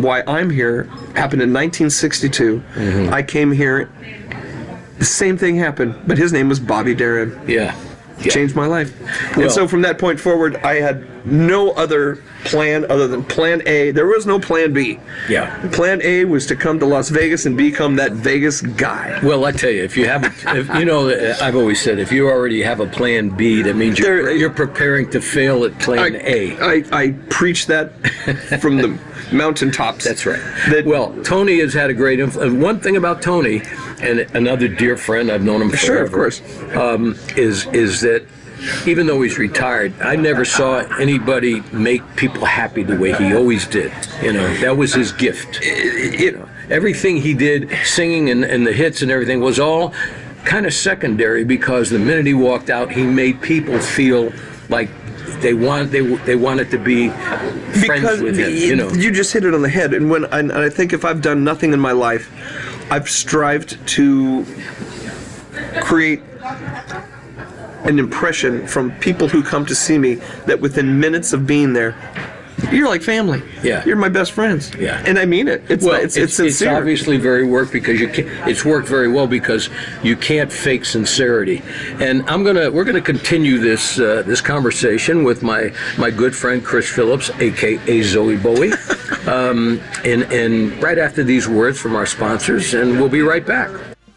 why I'm here happened in 1962. I came here. The same thing happened, but his name was Bobby Darin. Yeah. Changed my life. Well, and so from that point forward, I had no other plan other than Plan A. There was no Plan B. Yeah. Plan A was to come to Las Vegas and become that Vegas guy. Well, I tell you, if you have, I've always said, if you already have a Plan B, that means you're preparing to fail at Plan A. I preach that from the mountaintops. That's right. Well, Tony has had a great influence. One thing about Tony, and another dear friend, I've known him forever. Sure, of course. Is that even though he's retired, I never saw anybody make people happy the way he always did. That was his gift. Everything he did, singing and the hits and everything, was all kind of secondary, because the minute he walked out, he made people feel like they wanted to be friends with him. You just hit it on the head. And I think if I've done nothing in my life, I've strived to create an impression from people who come to see me that within minutes of being there, you're like family. Yeah. You're my best friends. Yeah. And I mean it. It's sincere. It's obviously it's worked very well because you can't fake sincerity. And we're gonna continue this conversation with my good friend Chris Phillips, aka Zoe Bowie, and right after these words from our sponsors, and we'll be right back.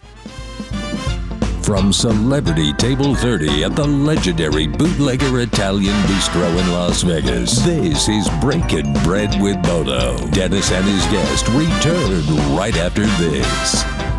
From Celebrity Table 30 at the legendary Bootlegger Italian Bistro in Las Vegas, this is Breaking Bread with Bono. Dennis and his guest return right after this.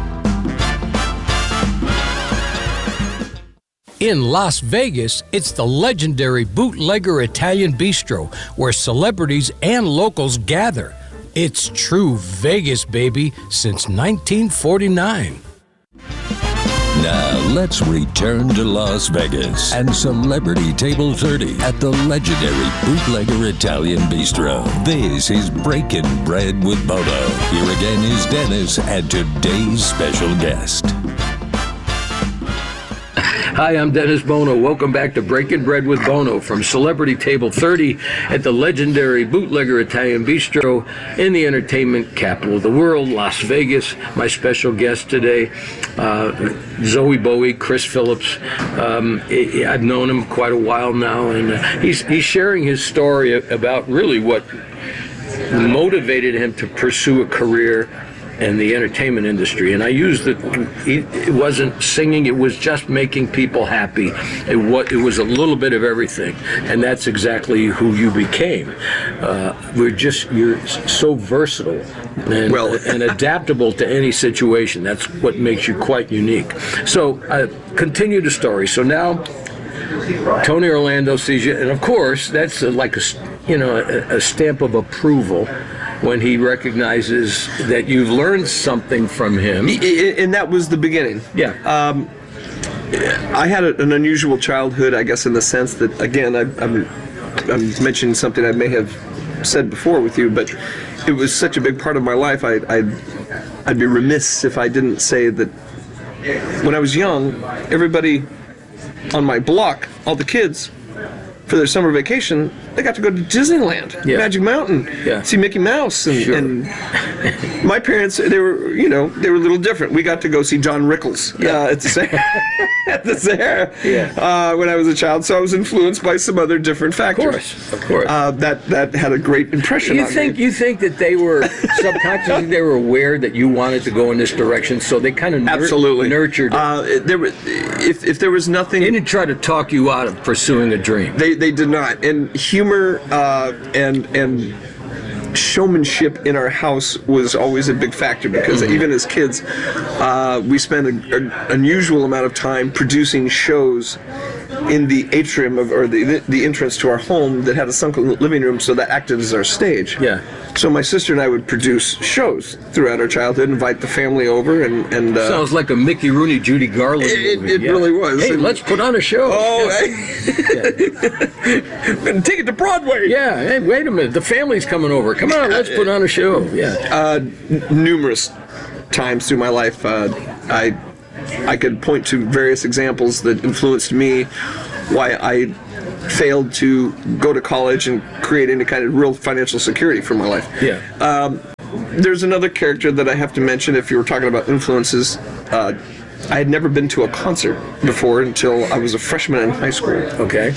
In Las Vegas, it's the legendary Bootlegger Italian Bistro, where celebrities and locals gather. It's true Vegas, baby, since 1949. Now, let's return to Las Vegas and Celebrity Table 30 at the legendary Bootlegger Italian Bistro. This is Breaking Bread with Bono. Here again is Dennis and today's special guest. Hi, I'm Dennis Bono. Welcome back to Breaking Bread with Bono from Celebrity Table 30 at the legendary Bootlegger Italian Bistro in the entertainment capital of the world, Las Vegas. My special guest today, Zoe Bowie, Chris Phillips. I've known him quite a while now, and he's sharing his story about really what motivated him to pursue a career in the entertainment industry. And I used it wasn't singing, it was just making people happy. It was a little bit of everything, and that's exactly who you became. You're so versattle and adaptable to any situation. That's what makes you quite unique. So continue the story. So now Tony Orlando sees you, and of course that's like a stamp of approval when he recognizes that you've learned something from him. And that was the beginning. Yeah. I had an unusual childhood, I guess, in the sense that, again, I'm mentioning something I may have said before with you, but it was such a big part of my life. I'd be remiss if I didn't say that when I was young, everybody on my block, all the kids, for their summer vacation, they got to go to Disneyland, Magic Mountain, see Mickey Mouse, and my parents, they were a little different. We got to go see John Rickles at the Sahara when I was a child, so I was influenced by some other different factors. Of course. That had a great impression on me. You think that they were subconsciously they were aware that you wanted to go in this direction, so they kind of nurtured it? If there was nothing, they didn't try to talk you out of pursuing a dream. They did not. And humor and showmanship in our house was always a big factor, because even as kids, we spent an unusual amount of time producing shows in the atrium or the entrance to our home that had a sunken living room, so that acted as our stage. Yeah. So my sister and I would produce shows throughout our childhood, invite the family over, and sounds like a Mickey Rooney, Judy Garland movie. It really was. Hey, let's put on a show. And take it to Broadway. Yeah. Hey, wait a minute. The family's coming over. Come on, let's put on a show. Yeah. Numerous times through my life, I could point to various examples that influenced me, why I failed to go to college and create any kind of real financial security for my life. Yeah. there's another character that I have to mention if you were talking about influences. I had never been to a concert before until I was a freshman in high school. Okay.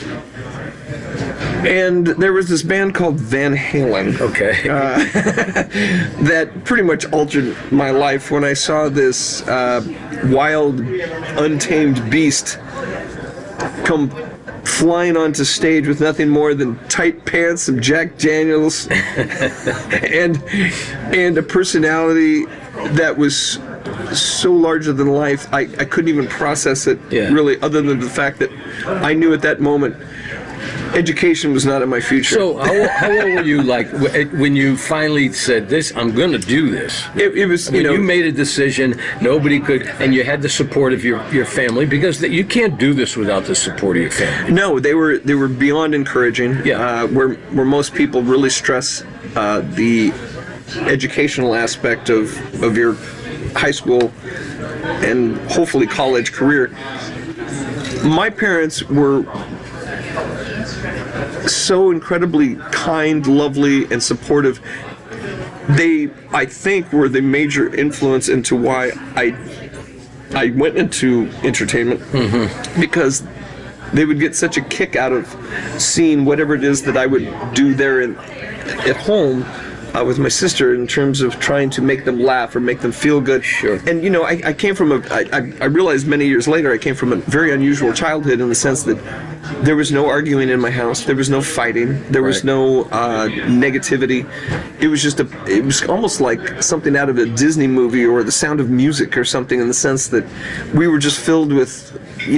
And there was this band called Van Halen. Okay. That pretty much altered my life when I saw this wild, untamed beast come flying onto stage with nothing more than tight pants, some Jack Daniels, and a personality that was so larger than life. I couldn't even process it really, other than the fact that I knew at that moment education was not in my future. So how old were you, like, when you finally said, "This, I'm going to do this"? It was, you made a decision. Nobody could, and you had the support of your family, because you can't do this without the support of your family. No, they were beyond encouraging. Yeah. Where most people really stress the educational aspect of your high school and hopefully college career. My parents were so incredibly kind, lovely, and supportive. They, I think, were the major influence into why I went into entertainment, because they would get such a kick out of seeing whatever it is that I would do there at home with my sister, in terms of trying to make them laugh or make them feel good. Sure. And I came from I realized many years later I came from a very unusual childhood, in the sense that there was no arguing in my house, there was no fighting, there was no negativity. It was almost like something out of a Disney movie or The Sound of Music or something, in the sense that we were just filled with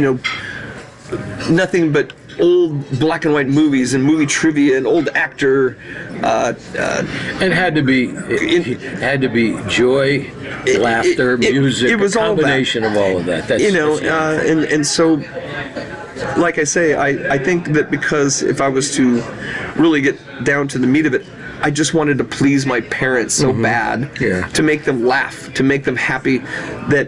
nothing but old black and white movies and movie trivia and old actor. It had to be joy, laughter, music. It was a combination of all of that. That's, and so, like I say, I think that because if I was to really get down to the meat of it, I just wanted to please my parents so bad, to make them laugh, to make them happy, that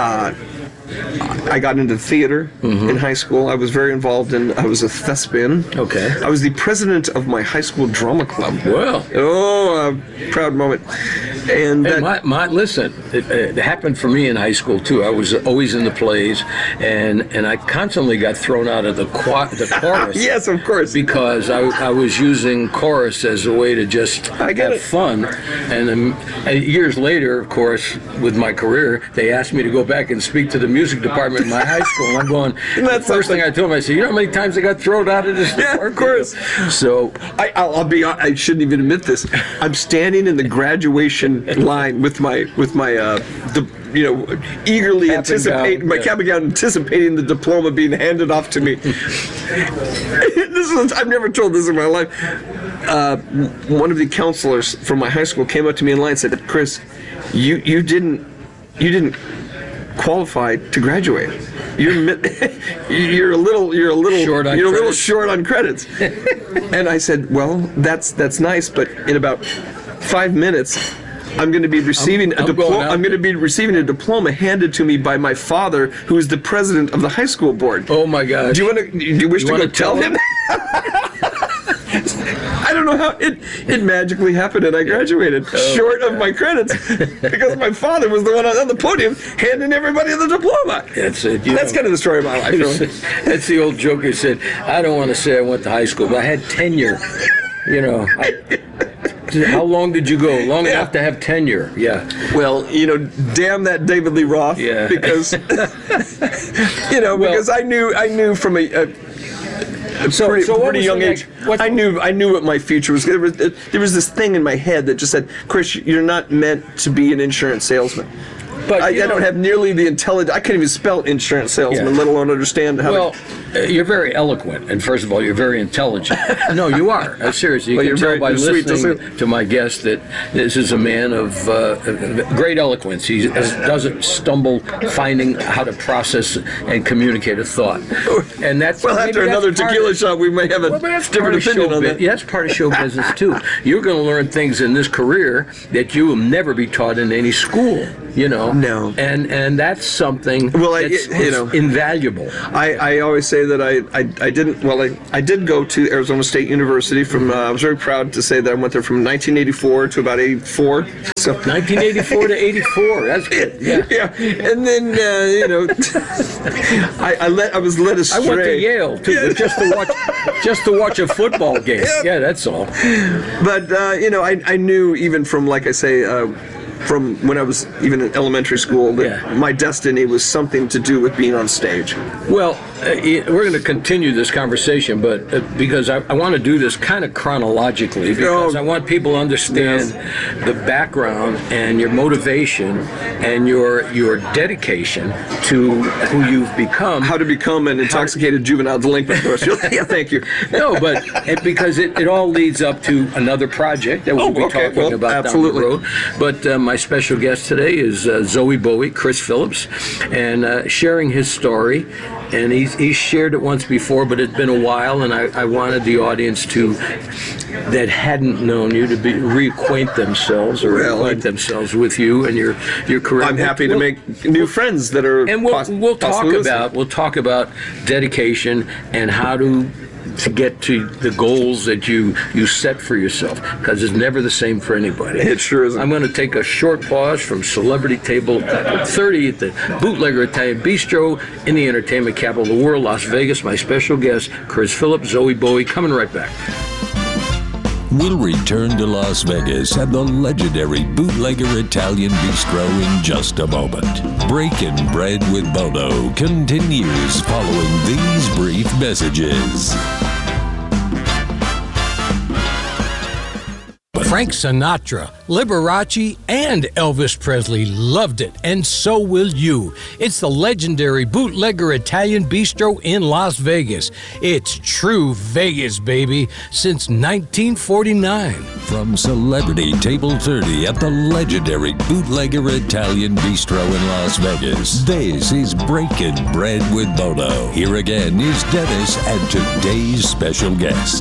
I got into theater in high school. I was very involved I was a thespian. Okay. I was the president of my high school drama club. Well. Oh, a proud moment. And listen, it happened for me in high school too. I was always in the plays, and I constantly got thrown out of the chorus. Yes, of course. Because I was using chorus as a way to just have fun. And years later, of course, with my career, they asked me to go back and speak to the music department in my high school. And I'm going, the first thing I told them, I said, you know how many times I got thrown out of this department? Yeah, of course. So I'll be honest, I shouldn't even admit this. I'm standing in the graduation line with my eagerly anticipating my cap and gown, anticipating the diploma being handed off to me. I've never told this in my life. One of the counselors from my high school came up to me in line and said, "Chris, you didn't qualify to graduate. You're a little short on credits." And I said, "Well, that's nice, but in about 5 minutes, I'm going to be receiving a diploma. I'm going to be receiving a diploma handed to me by my father, who is the president of the high school board." Oh my gosh! Do you wish to go tell him? I don't know how it magically happened, and I graduated short of my credits because my father was the one on the podium handing everybody the diploma. That's it. That's kind of the story of my life. Really. That's the old joke. I said, I don't want to say I went to high school, but I had tenure. How long did you go? Long enough to have tenure. Yeah. Well, damn that David Lee Roth. Yeah. Because because I knew from a pretty young age. I knew what my future was. There was this thing in my head that just said, "Chris, you're not meant to be an insurance salesman." But I don't have nearly the intelligence. I can't even spell insurance salesman, let alone understand how. Well, you're very eloquent, and first of all, you're very intelligent. No, you are. Seriously, you can tell by listening to my guest that this is a man of great eloquence. He doesn't stumble finding how to process and communicate a thought. And that's after another tequila shot, we may have a different opinion on that. Yeah, that's part of show business too. You're going to learn things in this career that you will never be taught in any school. No. And that's something that's invaluable. I always say say that I didn't. Well, I did go to Arizona State University from. I was very proud to say that I went there from 1984 to about 84. So 1984 to 84. That's good. Yeah. yeah, and then I was led astray. I went to Yale too, but just to watch a football game. Yeah, that's all. But I knew even from, like I say, from when I was even in elementary school, that my destiny was something to do with being on stage. Well, we're going to continue this conversation, but because I want to do this kind of chronologically, because I want people to understand the background and your motivation and your dedication to who you've become. How to become an intoxicated juvenile delinquent. Yeah, thank you. No, but because it all leads up to another project that we'll be talking about absolutely. down the road. But my special guest today is Zoe Bowie, Chris Phillips, and sharing his story. And he's shared it once before, but it's been a while, and I wanted the audience that hadn't known you to reacquaint themselves themselves with you and your career. I'm happy to make new friends that are. And we'll talk about dedication and how to get to the goals that you set for yourself, because it's never the same for anybody. It sure isn't. I'm going to take a short pause from Celebrity Table 30 at the Bootlegger Italian Bistro in the entertainment capital of the world, Las Vegas. My special guest, Chris Phillips, Zoe Bowie, coming right back. We'll return to Las Vegas at the legendary Bootlegger Italian Bistro in just a moment. Breaking Bread with Bono continues following these brief messages. Frank Sinatra, Liberace, and Elvis Presley loved it, and so will you. It's the legendary Bootlegger Italian Bistro in Las Vegas. It's true Vegas, baby, since 1949. From Celebrity Table 30 at the legendary Bootlegger Italian Bistro in Las Vegas, this is Breaking Bread with Bono. Here again is Dennis and today's special guest.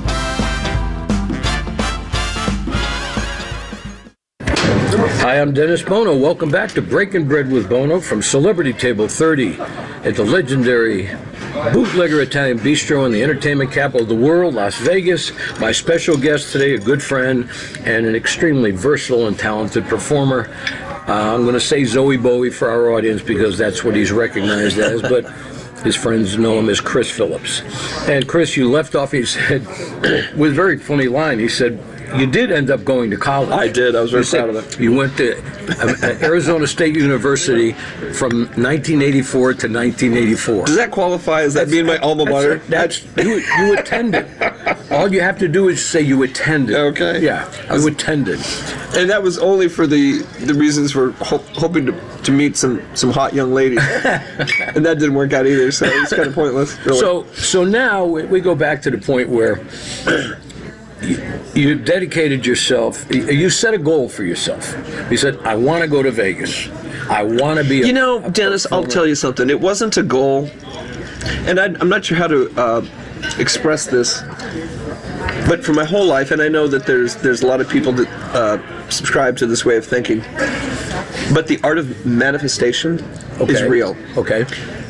Hi, I'm Dennis Bono. Welcome back to Breaking Bread with Bono from Celebrity Table 30 at the legendary Bootlegger Italian Bistro in the entertainment capital of the world, Las Vegas. My special guest today, a good friend and an extremely versatile and talented performer. I'm going to say Zoe Bowie for our audience because that's what he's recognized as, but his friends know him as Chris Phillips. And Chris, you left off, he said, with a very funny line, he said, you did end up going to college. I did. I was very proud of it. You went to Arizona State University from 1984 to 1984. Does that qualify as that being my alma mater? You attended. All you have to do is say you attended. Okay. Yeah, you attended. And that was only for the reasons for hoping to meet some hot young ladies. And that didn't work out either, so it's kind of pointless. Really. So now we go back to the point where you dedicated yourself, you set a goal for yourself. You said, I want to go to Vegas. I want to be a Dennis, I'll tell you something. It wasn't a goal, and I'm not sure how to express this, but for my whole life, and I know that there's a lot of people that subscribe to this way of thinking, but the art of manifestation is real. Okay.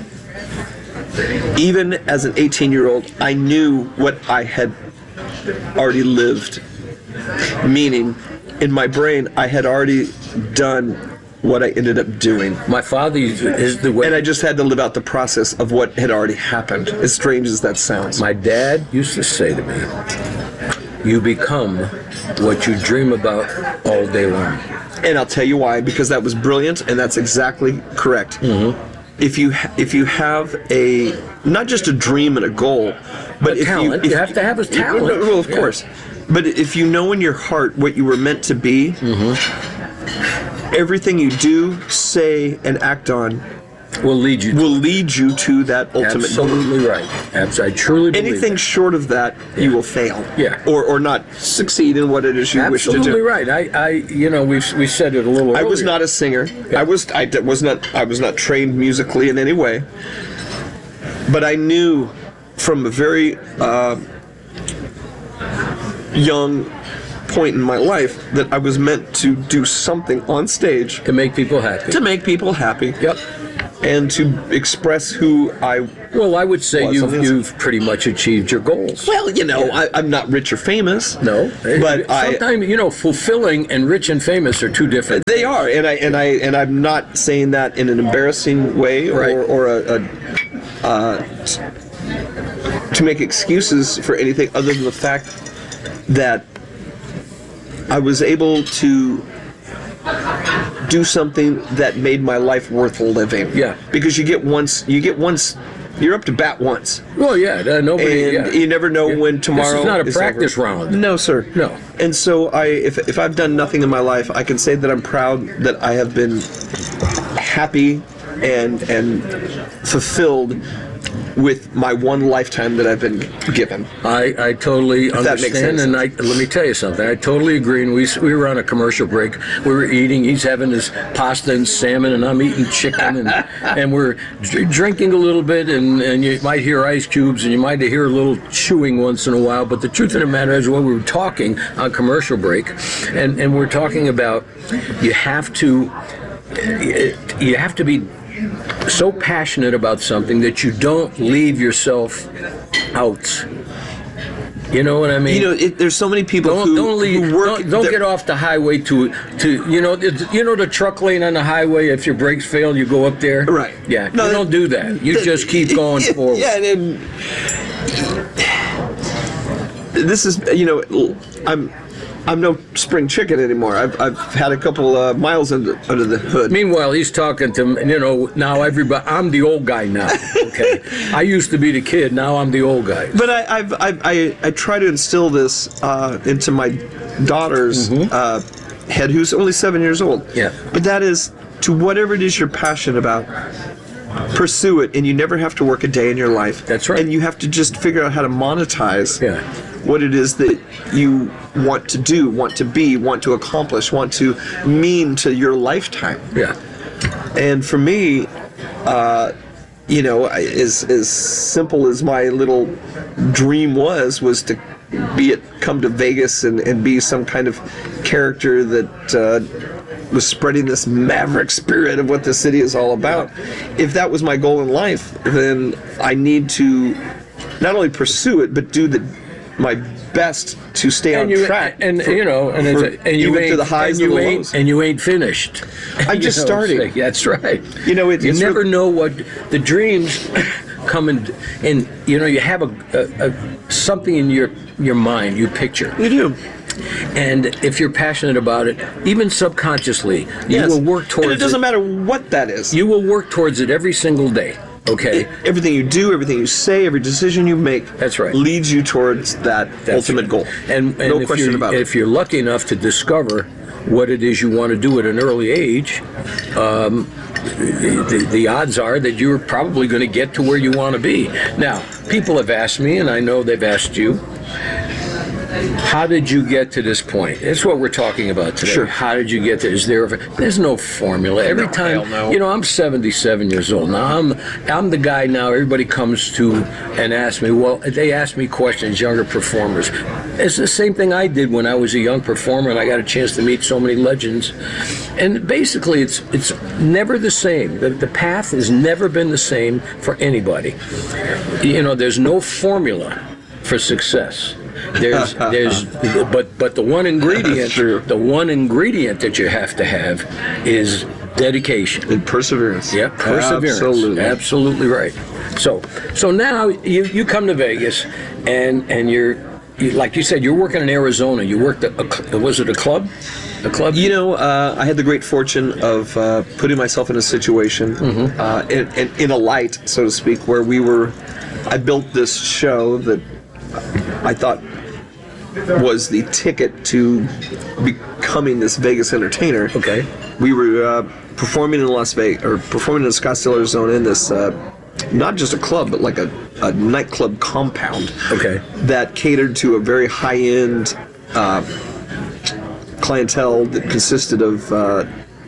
Even as an 18-year-old, I knew what I had already lived, meaning in my brain I had already done what I ended up doing. My father is the way, and I just had to live out the process of what had already happened, as strange as that sounds. My dad used to say to me, you become what you dream about all day long. And I'll tell you why, because that was brilliant, and that's exactly correct. Mm-hmm. If you have a, not just a dream and a goal, but if talent, you have to have a talent. Well, of course. But if you know in your heart what you were meant to be, everything you do, say, and act on will lead you to that ultimate goal. Absolutely right. I truly believe anything short of that, you will fail. Yeah. Or not succeed in what it is you wish to do. Absolutely right. We said it a little earlier. I was not a singer. Yeah. I was not trained musically in any way. But I knew from a very young point in my life that I was meant to do something on stage to make people happy. Yep. and to express who I. Well, I would say Was on the you've pretty much achieved your goals. Well, I'm not rich or famous. No, but sometimes fulfilling and rich and famous are two different. They are, and I'm not saying that in an embarrassing way or to make excuses for anything other than the fact that I was able to do something that made my life worth living. Yeah. Because you're up to bat once. Well, yeah, nobody. And you never know when tomorrow. This is not a is practice over. round. No, sir. No. And so if I've done nothing in my life, I can say that I'm proud that I have been happy and fulfilled with my one lifetime that I've been given. I totally understand, and let me tell you something. I totally agree. And we were on a commercial break. We were eating. He's having his pasta and salmon, and I'm eating chicken, and we're drinking a little bit. And you might hear ice cubes, and you might hear a little chewing once in a while. But the truth of the matter is, when we were talking on commercial break, and we're talking about you have to be so passionate about something that you don't leave yourself out. You know what I mean? There's so many people don't get off the highway to the truck lane on the highway. If your brakes fail, you go up there. Right. Yeah. No, you don't do that. You just keep going forward. Yeah. And this is I'm no spring chicken anymore. I've had a couple miles under the hood. Meanwhile, he's talking to now everybody. I'm the old guy now. Okay, I used to be the kid. Now I'm the old guy. But I try to instill this into my daughter's head, who's only 7 years old. Yeah. But that is, to whatever it is you're passionate about, pursue it, and you never have to work a day in your life. That's right. And you have to just figure out how to monetize. Yeah. What it is that you want to do, want to be, want to accomplish, want to mean to your lifetime. Yeah. And for me, as simple as my little dream was to come to Vegas and be some kind of character that was spreading this maverick spirit of what the city is all about. If that was my goal in life, then I need to not only pursue it, but do my best to stay on track. Even to the highs and the lows. And you ain't finished. I'm just starting. That's right. You never know what the dreams come and you have a something in your mind you picture. You do. And if you're passionate about it, even subconsciously, you will work towards it. And it doesn't matter what that is. You will work towards it every single day. Okay. Everything you do, everything you say, every decision you make, that's right, leads you towards that ultimate goal. And no question about it. If you're lucky enough to discover what it is you want to do at an early age, the odds are that you're probably going to get to where you want to be. Now, people have asked me, and I know they've asked you, how did you get to this point? It's what we're talking about today. Sure. How did you get there? There's no formula. Every time, I'm 77 years old now. I'm the guy now. Everybody comes to and asks me. Well, they ask me questions. Younger performers. It's the same thing I did when I was a young performer, and I got a chance to meet so many legends. And basically, it's never the same. The path has never been the same for anybody. There's no formula for success. But the one ingredient that you have to have is dedication and perseverance. Yeah, perseverance. Absolutely right. So now you come to Vegas, and you're like you said, you're working in Arizona. You worked was it a club? A club? I had the great fortune of putting myself in a situation, in a light, so to speak, where I built this show that I thought was the ticket to becoming this Vegas entertainer. Okay. We were performing in Las Vegas, or performing in Scottsdale, Arizona, in this not just a club, but like a nightclub compound. Okay. That catered to a very high-end clientele that consisted of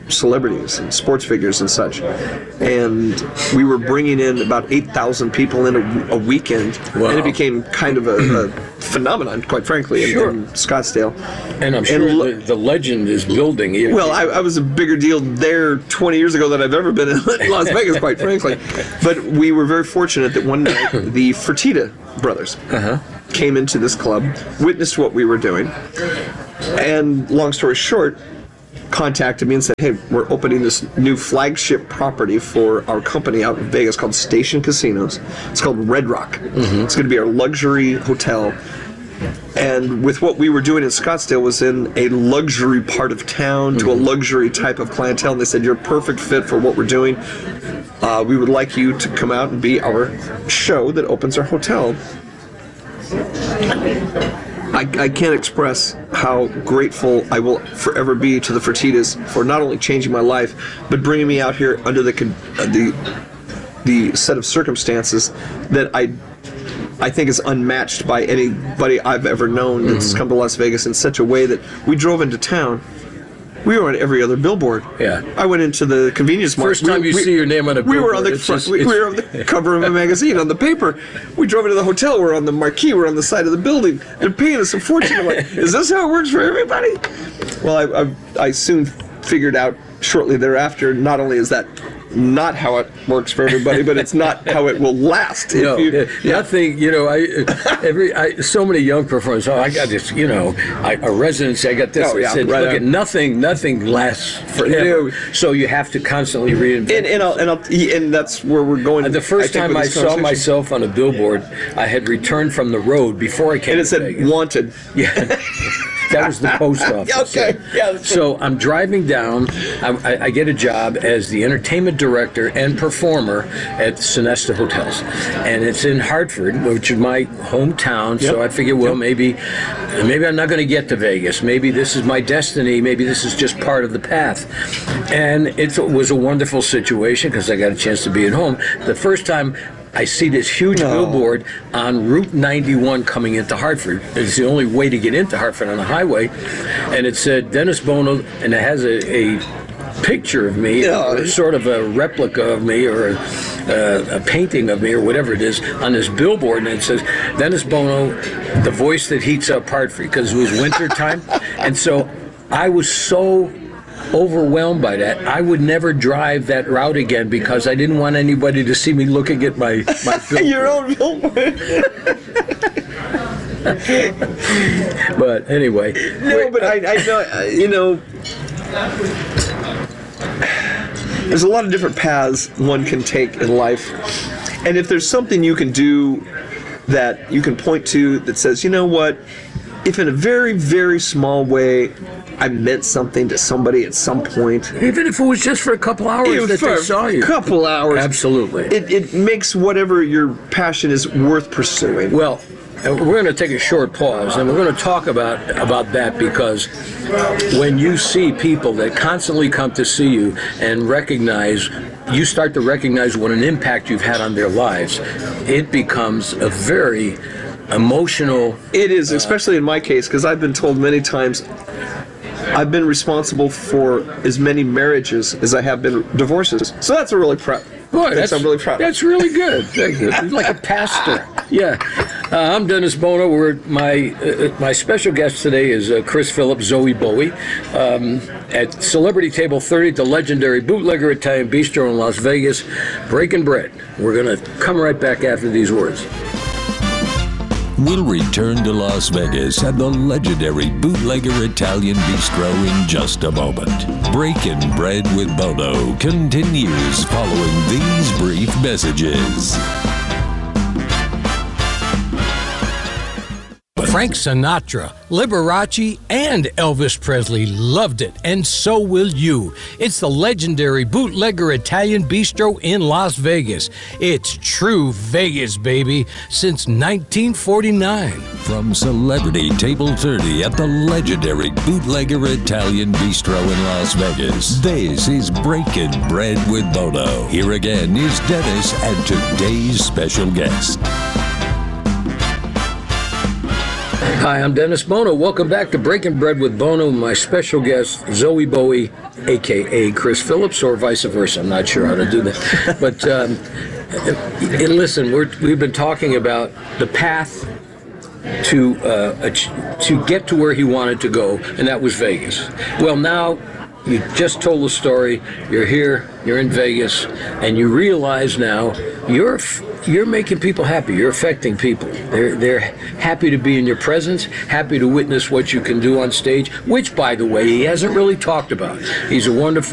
celebrities and sports figures and such. And we were bringing in about 8,000 people in a weekend. Wow. And it became kind of a phenomenon, quite frankly, in Scottsdale. And I'm sure the legend is building. Well, I was a bigger deal there 20 years ago than I've ever been in Las Vegas, quite frankly. But we were very fortunate that one night the Fertitta brothers came into this club, witnessed what we were doing, and long story short, contacted me and said, hey, we're opening this new flagship property for our company out in Vegas called Station Casinos. It's called Red Rock. It's going to be our luxury hotel. And with what we were doing in Scottsdale was in a luxury part of town to a luxury type of clientele. And they said, you're a perfect fit for what we're doing. We would like you to come out and be our show that opens our hotel. I can't express how grateful I will forever be to the Fertittas for not only changing my life, but bringing me out here under the set of circumstances that I think is unmatched by anybody I've ever known that's come to Las Vegas in such a way that we drove into town. We were on every other billboard. Yeah. I went into the convenience mart. First time you see your name on a billboard. We were on the front. We were on the cover of a magazine, on the paper. We drove into the hotel. We're on the marquee. We're on the side of the building. They're paying us a fortune. I'm like, is this how it works for everybody? Well, I soon figured out shortly thereafter, not only is that not how it works for everybody, but it's not how it will last. Nothing. So many young performers. Oh, I got this. A residency. I got this. Oh, yeah, said, right look on. at nothing lasts forever. So you have to constantly reinvent. And that's where we're going. The first time I saw myself on a billboard, I had returned from the road before I came. And it to said Vegas. "Wanted." Yeah. That was the post office. Okay. Yeah. So I'm driving down. I get a job as the entertainment director and performer at Sonesta Hotels, and it's in Hartford, which is my hometown. So I figure, well, maybe I'm not going to get to Vegas. Maybe this is my destiny. Maybe this is just part of the path. And it was a wonderful situation because I got a chance to be at home. The first time I see this huge billboard on Route 91 coming into Hartford. It's the only way to get into Hartford on the highway. And it said Dennis Bono, and it has a picture of me, sort of a replica of me, or a painting of me, or whatever it is, on this billboard. And it says, Dennis Bono, the voice that heats up Hartford, because it was winter time. And so I was so overwhelmed by that. I would never drive that route again because I didn't want anybody to see me looking at my billboard. Your own billboard. But anyway. No, but I know, there's a lot of different paths one can take in life. And if there's something you can do that you can point to that says, you know what, if in a very, very small way I meant something to somebody at some point. Even if it was just for a couple hours that they saw you. A couple hours. Absolutely. It makes whatever your passion is worth pursuing. Well, we're going to take a short pause, and we're going to talk about that, because when you see people that constantly come to see you and you start to recognize what an impact you've had on their lives, it becomes a very emotional. It is, especially in my case, because I've been told many times I've been responsible for as many marriages as I have been divorces. So that's a really proud. Boy, I'm really proud. That's really good. Like a pastor. Yeah. I'm Dennis Bono. My special guest today is Chris Phillips, Zoe Bowie, at Celebrity Table 30 at the legendary Bootlegger Italian Bistro in Las Vegas, breaking bread. We're going to come right back after these words. We'll return to Las Vegas and the legendary Bootlegger Italian Bistro in just a moment. Breaking Bread with Bono continues following these brief messages. Frank Sinatra, Liberace, and Elvis Presley loved it, and so will you. It's the legendary Bootlegger Italian Bistro in Las Vegas. It's true Vegas, baby, since 1949. From Celebrity Table 30 at the legendary Bootlegger Italian Bistro in Las Vegas, this is Breaking Bread with Bono. Here again is Dennis and today's special guest. Hi, I'm Dennis Bono. Welcome back to Breaking Bread with Bono. My special guest, Zoe Bowie, a.k.a. Chris Phillips, or vice versa. I'm not sure how to do that. But listen, we've been talking about the path to get to where he wanted to go, and that was Vegas. Well, now you just told the story. You're here. You're in Vegas, and you realize now you're making people happy. You're affecting people. They're happy to be in your presence, happy to witness what you can do on stage, which, by the way, he hasn't really talked about. He's a wonderful